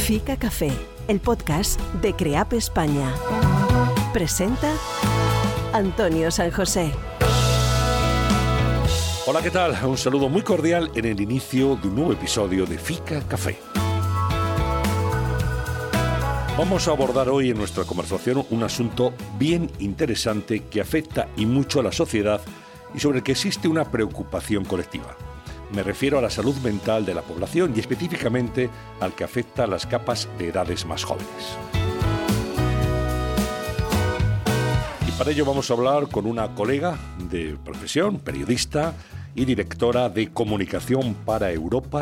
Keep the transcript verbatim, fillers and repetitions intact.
Fica Café, el podcast de CREAP España. Presenta Antonio San José. Hola, ¿qué tal? Un saludo muy cordial en el inicio de un nuevo episodio de Fica Café. Vamos a abordar hoy en nuestra conversación un asunto bien interesante que afecta y mucho a la sociedad y sobre el que existe una preocupación colectiva. Me refiero a la salud mental de la población y específicamente al que afecta a las capas de edades más jóvenes. Y para ello vamos a hablar con una colega de profesión, periodista y directora de comunicación para Europa